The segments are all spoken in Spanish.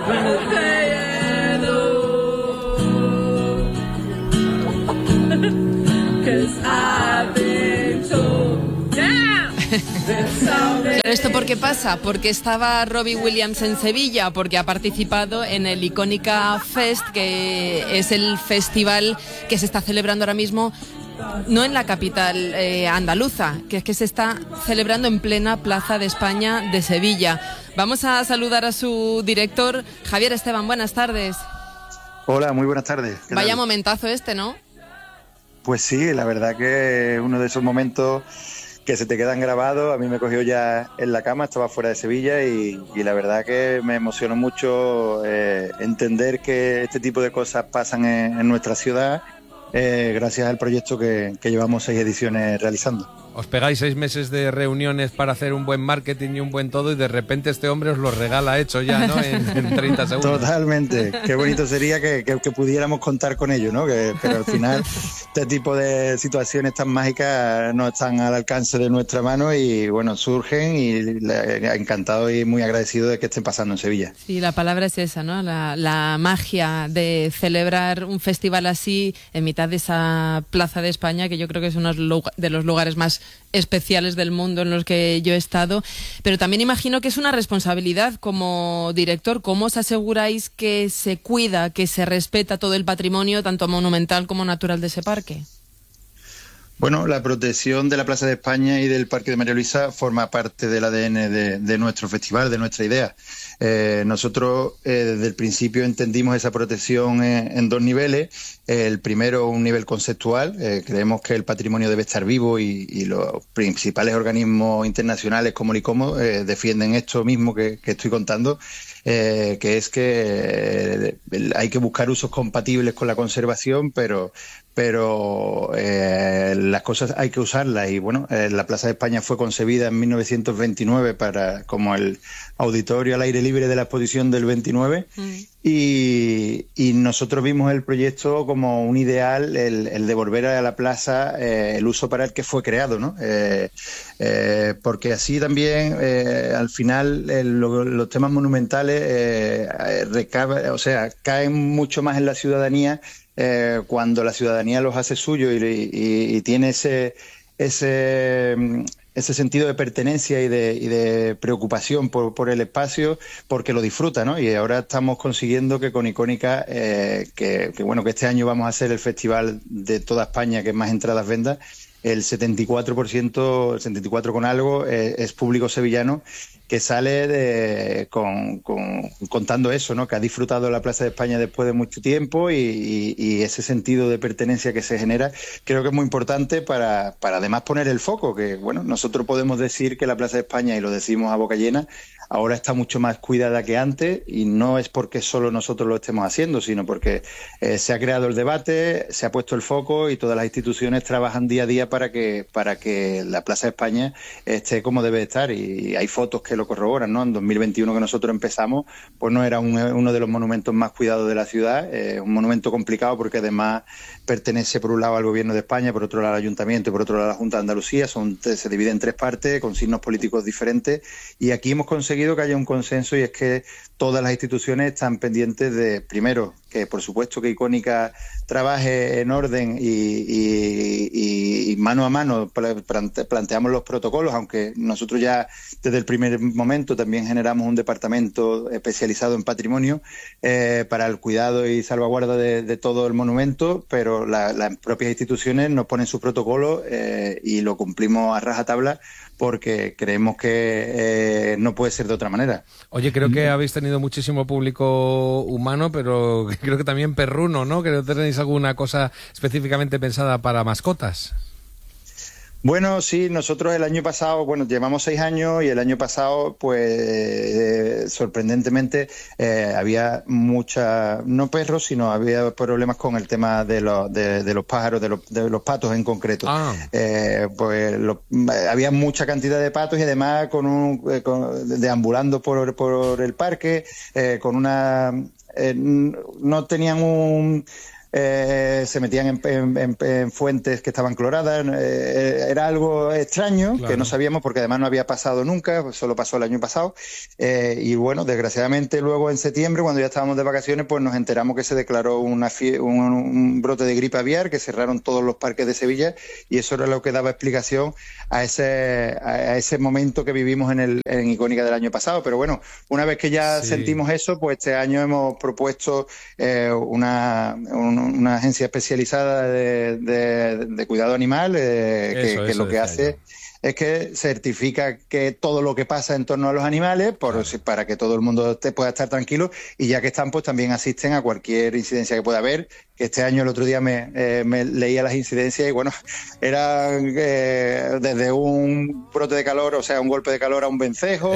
¿Esto por qué pasa? Porque estaba Robbie Williams en Sevilla, porque ha participado en el Icónica Fest, que es el festival que se está celebrando ahora mismo, no en la capital andaluza, que es que se está celebrando en plena Plaza de España de Sevilla. Vamos a saludar a su director, Javier Esteban. Buenas tardes. Hola, muy buenas tardes. Vaya momentazo este, ¿no? Pues sí, la verdad que es uno de esos momentos que se te quedan grabados. A mí me cogió ya en la cama, estaba fuera de Sevilla y la verdad que me emocionó mucho entender que este tipo de cosas pasan en nuestra ciudad gracias al proyecto que llevamos 6 ediciones realizando. Os pegáis 6 meses de reuniones para hacer un buen marketing y un buen todo y de repente este hombre os lo regala hecho ya, ¿no? En 30 segundos. Totalmente. Qué bonito sería que pudiéramos contar con ello, ¿no? Pero al final este tipo de situaciones tan mágicas no están al alcance de nuestra mano y bueno, surgen y encantado y muy agradecido de que estén pasando en Sevilla. Sí, la palabra es esa, ¿no? La magia de celebrar un festival así en mitad de esa Plaza de España, que yo creo que es uno de los lugares más especiales del mundo en los que yo he estado, pero también imagino que es una responsabilidad como director. ¿Cómo os aseguráis que se cuida, que se respeta todo el patrimonio, tanto monumental como natural de ese parque? Bueno, la protección de la Plaza de España y del Parque de María Luisa forma parte del ADN de nuestro festival, de nuestra idea. Nosotros desde el principio entendimos esa protección en 2 niveles. El primero, un nivel conceptual. Creemos que el patrimonio debe estar vivo y los principales organismos internacionales como el ICOMO defienden esto mismo que estoy contando. Que es que hay que buscar usos compatibles con la conservación, pero las cosas hay que usarlas y bueno, la Plaza de España fue concebida en 1929 como el auditorio al aire libre de la exposición del 29 y nosotros vimos el proyecto como un ideal, el devolver a la plaza el uso para el que fue creado, ¿no? Porque así también al final los temas monumentales caen mucho más en la ciudadanía cuando la ciudadanía los hace suyo y tiene ese sentido de pertenencia y de preocupación por el espacio, porque lo disfruta, ¿no? Y ahora estamos consiguiendo que con Icónica, que este año vamos a hacer el festival de toda España que más entradas venda, el 74%, el 74 con algo, es público sevillano que sale contando eso, ¿no? Que ha disfrutado la Plaza de España después de mucho tiempo y ese sentido de pertenencia que se genera creo que es muy importante para además poner el foco, que bueno, nosotros podemos decir que la Plaza de España, y lo decimos a boca llena, ahora está mucho más cuidada que antes y no es porque solo nosotros lo estemos haciendo, sino porque se ha creado el debate, se ha puesto el foco y todas las instituciones trabajan día a día para que la Plaza de España esté como debe estar y hay fotos que lo corroboran, ¿no? En 2021 que nosotros empezamos, pues no era uno de los monumentos más cuidados de la ciudad, un monumento complicado porque además pertenece por un lado al Gobierno de España, por otro lado al Ayuntamiento y por otro lado a la Junta de Andalucía, se divide en 3 partes con signos políticos diferentes y aquí hemos conseguido que haya un consenso y es que todas las instituciones están pendientes de, primero, que por supuesto que Icónica trabaje en orden y mano a mano planteamos los protocolos, aunque nosotros ya desde el primer momento también generamos un departamento especializado en patrimonio para el cuidado y salvaguarda de todo el monumento, pero las propias instituciones nos ponen sus protocolos y lo cumplimos a rajatabla porque creemos que no puede ser de otra manera. Oye, creo que habéis tenido muchísimo público humano, pero creo que también perruno, ¿no? ¿Que tenéis alguna cosa específicamente pensada para mascotas? Bueno, sí, nosotros el año pasado, llevamos 6 años y el año pasado, pues, sorprendentemente, había no perros, sino había problemas con el tema de los pájaros, de los patos en concreto. Había mucha cantidad de patos y además deambulando por el parque, no tenían se metían en fuentes que estaban cloradas. Era algo extraño, claro, que no sabíamos porque además no había pasado nunca, solo pasó el año pasado. Y bueno, desgraciadamente luego en septiembre, cuando ya estábamos de vacaciones, pues nos enteramos que se declaró un brote de gripe aviar, que cerraron todos los parques de Sevilla, y eso era lo que daba explicación a ese momento que vivimos en Icónica del año pasado. Pero bueno, una vez que ya sentimos eso, pues este año hemos propuesto una agencia especializada de cuidado animal, que lo que hace es que certifica que todo lo que pasa en torno a los animales, para que todo el mundo pueda estar tranquilo, y ya que están, pues también asisten a cualquier incidencia que pueda haber. Que este año, el otro día me leía las incidencias y bueno, eran desde un brote de calor, o sea, un golpe de calor a un vencejo,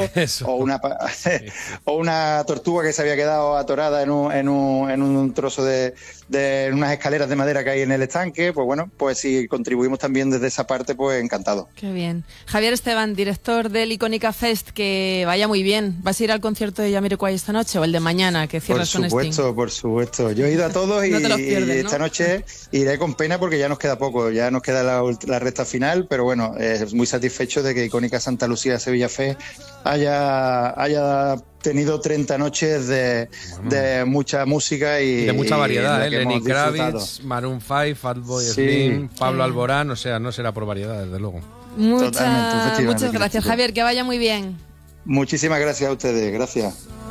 o una tortuga que se había quedado atorada en un trozo de unas escaleras de madera que hay en el estanque. Pues bueno, pues si contribuimos también desde esa parte, pues encantado. Qué bien. Javier Esteban, director del Icónica Fest, que vaya muy bien. ¿Vas a ir al concierto de Jamiroquai esta noche o el de mañana, que cierras con Sting? Por supuesto. Yo he ido a todos no te los pierdes, y esta noche iré con pena porque ya nos queda poco, ya nos queda la recta final, pero bueno, muy satisfecho de que Icónica Santa Lucía Sevilla Fest haya tenido 30 noches de mucha música y de mucha variedad, Lenny Kravitz, Maroon 5, Fatboy Slim, Pablo Alborán, o sea, no será por variedad, desde luego. Muchas gracias, Javier, que vaya muy bien. Muchísimas gracias a ustedes, gracias.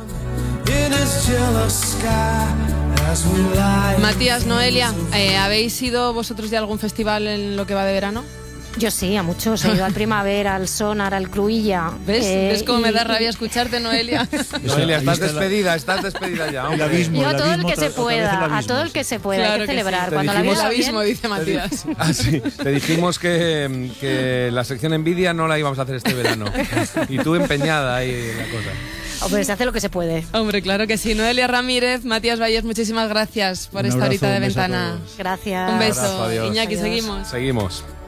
Matías, Noelia, ¿habéis ido vosotros de algún festival en lo que va de verano? Yo sí, a muchos. He ido al Primavera, al Sonar, al Cruïlla. ¿Ves cómo me da rabia escucharte, Noelia? Noelia, estás despedida ya. Yo a todo el que se pueda, claro, hay que celebrar. Cuando la vida abismo, dice Matías. Sí. Te dijimos que la sección Envidia no la íbamos a hacer este verano. Y tú empeñada ahí en la cosa. Hombre, se hace lo que se puede. Hombre, claro que sí. Noelia Ramírez, Matías Valles, muchísimas gracias por esta horita de ventana. Gracias. Un beso. Abrazo, adiós. Iñaki, adiós. seguimos. Seguimos.